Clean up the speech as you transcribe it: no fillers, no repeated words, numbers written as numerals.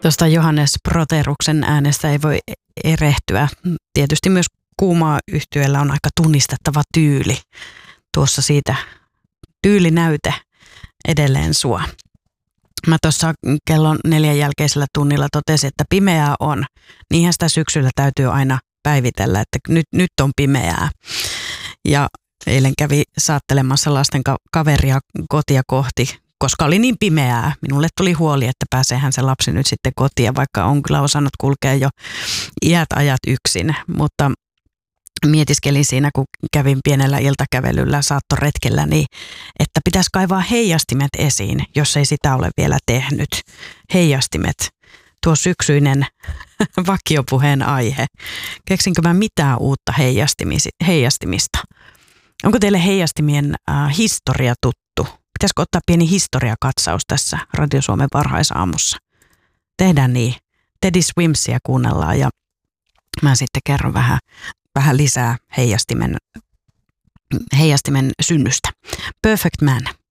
Tuosta Johannes Proteruksen äänestä ei voi erehtyä. Tietysti myös Kuumaa yhtyeellä on aika tunnistettava tyyli. Tuossa siitä tyylinäyte edelleen sua. Mä tuossa kellon 4 jälkeisellä tunnilla totesin, että pimeää on. Niinhän sitä syksyllä täytyy aina päivitellä, että nyt on pimeää. Ja eilen kävi saattelemassa lasten kaveria kotia kohti, koska oli niin pimeää. Minulle tuli huoli, että pääseehän se lapsi nyt sitten kotiin, vaikka on kyllä osannut kulkea jo iät ajat yksin. Mutta mietiskelin siinä, kun kävin pienellä iltakävelyllä saattoretkellä, niin että pitäisi kaivaa heijastimet esiin, jos ei sitä ole vielä tehnyt. Heijastimet, tuo syksyinen vakiopuheen aihe. Keksinkö mä mitään uutta heijastimista? Onko teille heijastimien historia tuttu? Pitäisikö ottaa pieni historiakatsaus tässä Radio Suomen varhaisaamussa? Tehdään niin. Teddy Swimsia kuunnellaan ja mä sitten kerron vähän lisää heijastimen synnystä. Perfect Man.